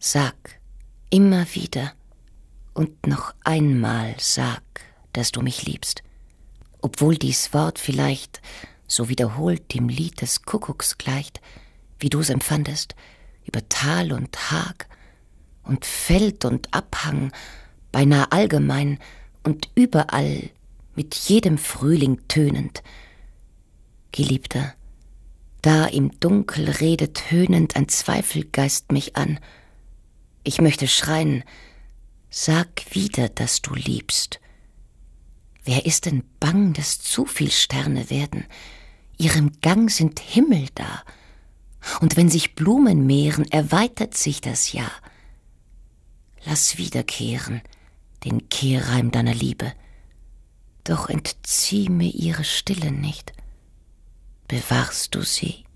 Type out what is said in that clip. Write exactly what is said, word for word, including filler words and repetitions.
Sag immer wieder und noch einmal sag, dass du mich liebst, obwohl dies Wort vielleicht so wiederholt dem Lied des Kuckucks gleicht, wie du's empfandest, über Tal und Hag und Feld und Abhang, beinah allgemein und überall mit jedem Frühling tönend. Geliebter, da im Dunkel redet höhnend ein Zweifelgeist mich an. Ich möchte schreien, sag wieder, dass du liebst. Wer ist denn bang, dass zu viel Sterne werden? Ihrem Gang sind Himmel da. Und wenn sich Blumen mehren, erweitert sich das Jahr. Lass wiederkehren den Kehrreim deiner Liebe, doch entzieh mir ihre Stille nicht. Bewahrst du sie?